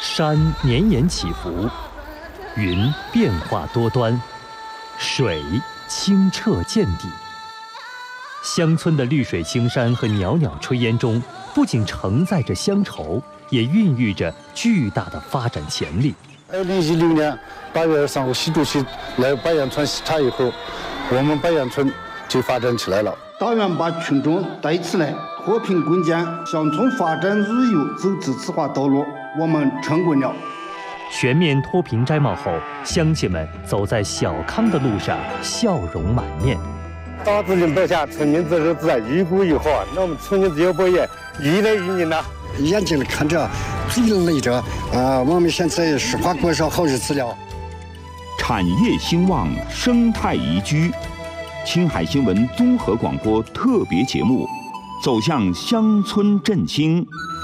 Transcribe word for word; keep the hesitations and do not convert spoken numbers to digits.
山绵延起伏，云变化多端，水清澈见底。乡村的绿水青山和袅袅炊烟中，不仅承载着乡愁，也孕育着巨大的发展潜力。 二零一六年八月二十三号，习主席来白杨村视察以后，我们白杨村就发展起来了。 党员把群众带起来，和平共建乡村发展日游走自治化道路，我们成功了。 全面脱贫摘帽后，乡亲们走在小康的路上，笑容满面。 党治领导下，村民自治自然，一谷一禾，那我们村民自由博业，一来一年呐。 眼睛看着，嘴累着，啊，我们现在实话过上好日子了。 产业兴旺，生态宜居。青海新闻综合广播特别节目，走向乡村振兴。